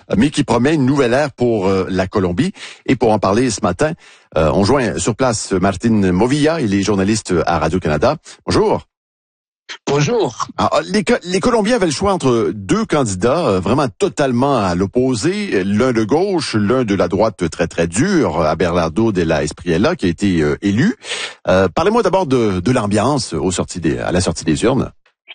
mais qui promet une nouvelle ère pour la Colombie. Et pour en parler ce matin, on joint sur place Martin Movilla, il est journaliste à Radio-Canada. Bonjour. Bonjour. Alors, les Colombiens avaient le choix entre deux candidats vraiment totalement à l'opposé, l'un de gauche, l'un de la droite très très dur, Abelardo de la Espriella, qui a été élu. Parlez-moi d'abord de l'ambiance à la sortie des urnes.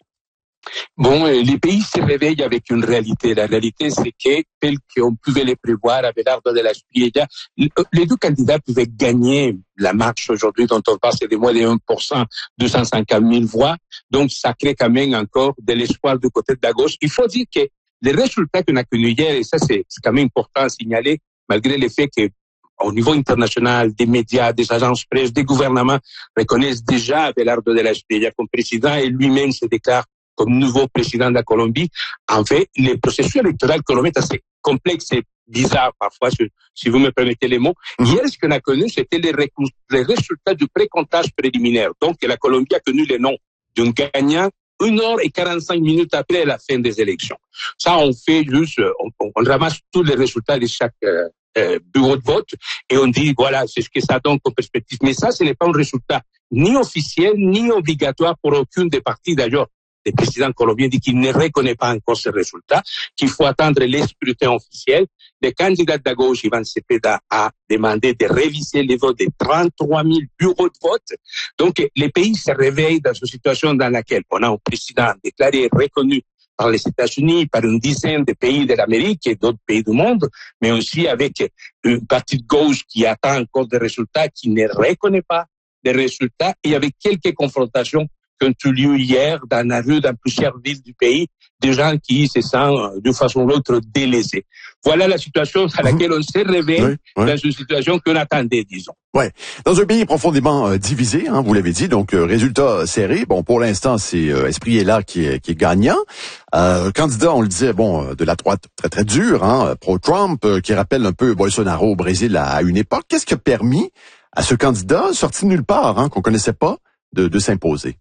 Bon, les pays se réveillent avec une réalité. La réalité, c'est que, tel qu'on pouvait les prévoir, Abelardo de la Espriella, les deux candidats pouvaient gagner la marche aujourd'hui dont on parle, c'est de moins de 1%, 250 000 voix. Donc, ça crée quand même encore de l'espoir du côté de la gauche. Il faut dire que les résultats qu'on a connus hier, et ça, c'est quand même important à signaler, malgré le fait que au niveau international, des médias, des agences presse, des gouvernements reconnaissent déjà Abelardo de la Espriella comme président et lui-même se déclare comme nouveau président de la Colombie. En fait, le processus électoral colombien est assez complexe et bizarre parfois, si vous me permettez les mots. Hier, ce qu'on a connu, c'était les résultats du précomptage préliminaire. Donc, la Colombie a connu le nom d'un gagnant 1h45 après la fin des élections. Ça, on fait juste, on ramasse tous les résultats de chaque bureau de vote et on dit, voilà, c'est ce que ça donne comme perspective. Mais ça, ce n'est pas un résultat ni officiel, ni obligatoire pour aucune des parties d'ailleurs. Le président colombien dit qu'il ne reconnaît pas encore ce résultat, qu'il faut attendre les scrutins officiels. Le candidat de la gauche, Ivan Cepeda, a demandé de réviser les votes de 33 000 bureaux de vote. Donc, les pays se réveillent dans une situation dans laquelle on a un président déclaré, reconnu par les États-Unis, par une dizaine de pays de l'Amérique et d'autres pays du monde, mais aussi avec une partie de gauche qui attend encore des résultats, qui ne reconnaît pas des résultats, et avec quelques confrontations qui ont eu lieu hier dans la rue, dans plusieurs villes du pays, des gens qui se sentent d'une façon ou l'autre délaissés. Voilà la situation à laquelle on s'est réveillé dans une situation qu'on attendait, disons. Ouais, dans un pays profondément divisé, vous l'avez dit, donc résultat serré. Bon, pour l'instant, c'est Espriella qui est gagnant. Candidat, on le disait, de la droite très très dure, pro-Trump, qui rappelle un peu Bolsonaro au Brésil à une époque. Qu'est-ce qui a permis à ce candidat, sorti de nulle part, qu'on connaissait pas, de s'imposer?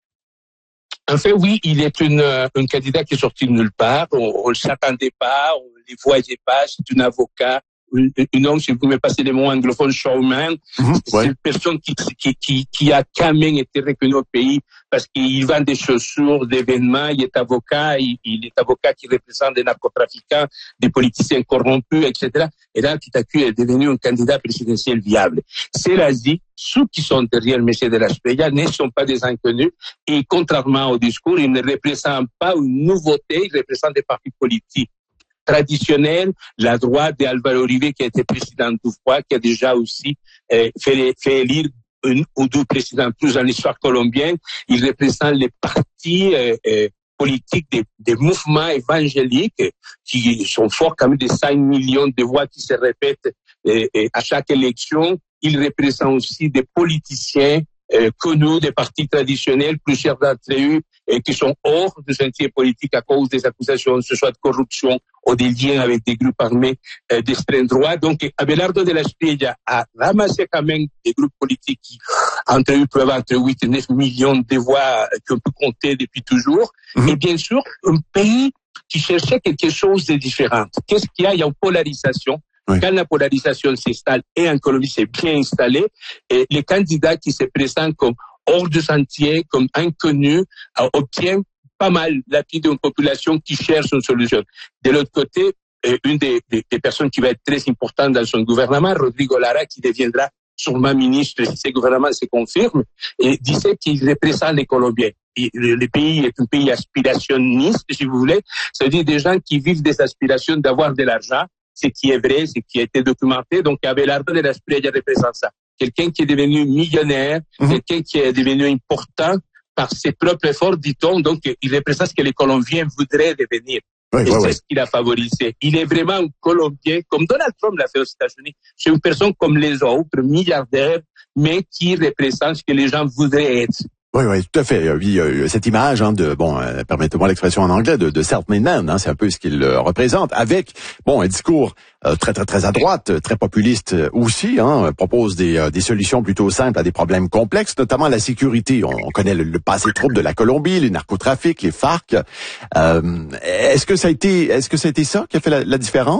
En fait, oui, il est un candidat qui est sorti de nulle part. On ne s'attendait pas, on ne les voyait pas. C'est un avocat, un homme, si vous me passez les mots anglophones, showman. C'est une personne qui a quand même été reconnue au pays parce qu'il vend des chaussures, d'événements. Il est avocat, il est avocat qui représente des narcotrafiquants, des politiciens corrompus, etc. Et là, tout à coup, il est devenu un candidat présidentiel viable. Cela dit, ceux qui sont derrière M. de la Espriella ne sont pas des inconnus et contrairement au discours, ils ne représentent pas une nouveauté, ils représentent des partis politiques traditionnels, la droite d'Alvaro Uribe qui a été président 12 fois, qui a déjà aussi fait élire un ou deux présidents plus dans l'histoire colombienne. Ils représentent les partis politiques des mouvements évangéliques qui sont forts, quand même des 5 millions de voix qui se répètent à chaque élection. Ils représentent aussi des politiciens connus des partis traditionnels, plusieurs d'entre eux qui sont hors du sentier politique à cause des accusations, que ce soit de corruption ou des liens avec des groupes armés d'extrême droite. Donc, Abelardo de la Espriella a ramassé quand même des groupes politiques qui, entre eux, peuvent avoir entre 8 et 9 millions de voix qu'on peut compter depuis toujours. Et bien sûr, un pays qui cherchait quelque chose de différent. Qu'est-ce qu'il y a? Il y a une polarisation. Quand la polarisation s'installe, et en Colombie c'est bien installé, et les candidats qui se présentent comme hors du sentier, comme inconnus, obtiennent pas mal l'appui d'une population qui cherche une solution. De l'autre côté, une des personnes qui va être très importante dans son gouvernement, Rodrigo Lara, qui deviendra sûrement ministre si ce gouvernement se confirme, et disait qu'il représente les Colombiens. Et le pays est un pays aspirationniste, si vous voulez, c'est-à-dire des gens qui vivent des aspirations d'avoir de l'argent, ce qui est vrai, ce qui a été documenté. Donc, Abelardo de la Espriella représente ça. Quelqu'un qui est devenu millionnaire, quelqu'un qui est devenu important par ses propres efforts, dit-on. Donc, il représente ce que les Colombiens voudraient devenir. C'est ce qu'il a favorisé. Il est vraiment un Colombien, comme Donald Trump l'a fait aux États-Unis. C'est une personne comme les autres, milliardaire, mais qui représente ce que les gens voudraient être. Oui, tout à fait. Cette image permettez-moi l'expression en anglais, de self-made man, c'est un peu ce qu'il représente, avec un discours très très très à droite, très populiste aussi, propose des solutions plutôt simples à des problèmes complexes, notamment la sécurité. On connaît le passé trouble de la Colombie, les narcotrafics, les FARC. Est-ce que ça a été ça qui a fait la différence?